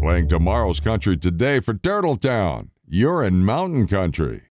playing tomorrow's country today for Turtletown. You're in Mountain Country.